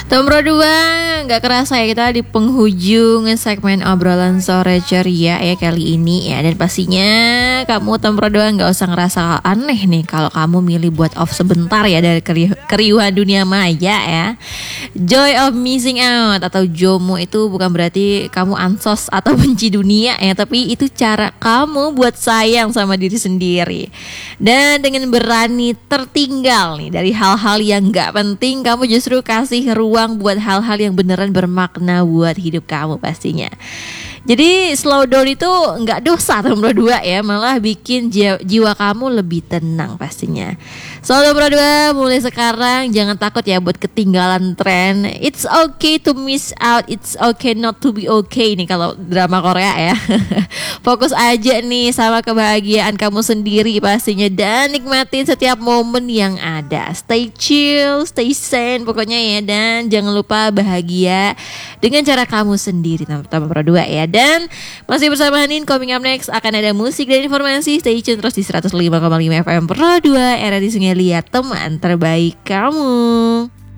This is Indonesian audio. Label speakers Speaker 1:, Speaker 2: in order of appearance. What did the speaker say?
Speaker 1: Nomor 2, gak kerasa ya kita di penghujung segmen obrolan sore ceria ya kali ini ya. Dan pastinya kamu nomor 2 gak usah ngerasa aneh nih kalau kamu milih buat off sebentar ya dari keriuhan dunia maya ya. Joy of missing out atau JOMO itu bukan berarti kamu ansos atau benci dunia ya, tapi itu cara kamu buat sayang sama diri sendiri. Dan dengan berani tertinggal nih dari hal-hal yang gak penting, kamu justru kasih ruang buat hal-hal yang beneran bermakna buat hidup kamu pastinya. Jadi slow down itu nggak dosa nomor 2 ya, malah bikin jiwa kamu lebih tenang pastinya. So nomor 2, mulai sekarang jangan takut ya buat ketinggalan tren. It's okay to miss out, it's okay not to be okay nih kalau drama Korea ya. Fokus aja nih sama kebahagiaan kamu sendiri pastinya, dan nikmatin setiap momen yang ada. Stay chill, stay sane pokoknya ya, dan jangan lupa bahagia dengan cara kamu sendiri nomor 2 ya. Dan masih bersama Hanin, coming up next akan ada musik dan informasi. Stay tune terus di 105,5 FM Pro 2 era di Sungai Liat, teman terbaik kamu.